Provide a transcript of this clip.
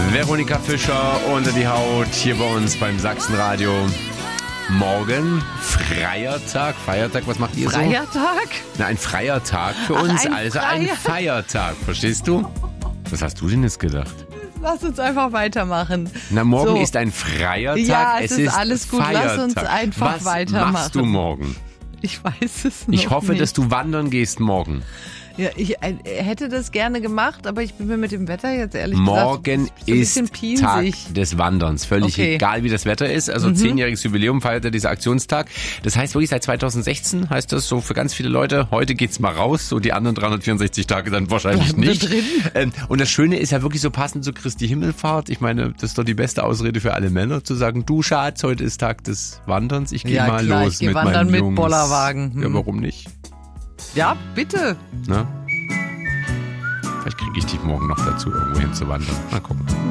Veronika Fischer unter die Haut hier bei uns beim Sachsenradio. Morgen freier Tag. Feiertag, was macht ihr Freier so? Tag? Na, ein freier Tag für uns, also ein Feiertag. Verstehst du? Was hast du denn jetzt gedacht? Lass uns einfach weitermachen. Na, morgen So. ist ein freier Tag. Ja, es ist alles gut. Feiertag. Lass uns einfach weitermachen. Was machst du morgen? Ich weiß es noch Ich hoffe, nicht. dass du wandern gehst morgen. Ja, ich hätte das gerne gemacht, aber ich bin mir mit dem Wetter jetzt ehrlich Morgen gesagt so ein bisschen ist Tag pinsig. des Wanderns. Völlig Okay. egal, wie das Wetter ist. Also 10-jähriges Jubiläum feiert er dieser Aktionstag. Das heißt wirklich seit 2016 heißt das so für ganz viele Leute, heute geht's mal raus, so die anderen 364 Tage dann wahrscheinlich Bleiben wir nicht. drin? Und das Schöne ist ja wirklich so passend zu Christi Himmelfahrt. Ich meine, das ist doch die beste Ausrede für alle Männer, zu sagen, du Schatz, heute ist Tag des Wanderns. Ich gehe Ja, mal klar, los ich geh mit wandern meinen mit Jungs. Bollerwagen. Ja, warum nicht? Ja, bitte. Na? Vielleicht kriege ich dich morgen noch dazu, irgendwo hin zu wandern. Mal gucken.